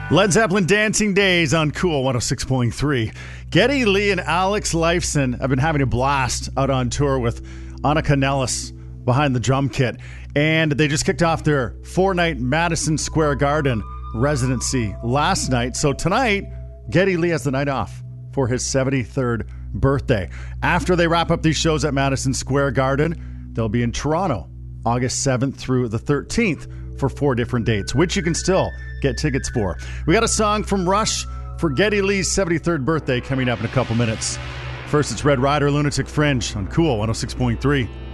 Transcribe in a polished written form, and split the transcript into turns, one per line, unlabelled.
Led Zeppelin Dancing Days on Cool 106.3. Geddy Lee and Alex Lifeson have been having a blast out on tour with Annika Nellis behind the drum kit. And they just kicked off their 4-night Madison Square Garden residency last night. So tonight, Geddy Lee has the night off for his 73rd birthday. After they wrap up these shows at Madison Square Garden, they'll be in Toronto August 7th through the 13th for 4 different dates, which you can still get tickets for. We got a song from Rush for Geddy Lee's 73rd birthday coming up in a couple minutes. First, it's Red Rider Lunatic Fringe on Cool 106.3.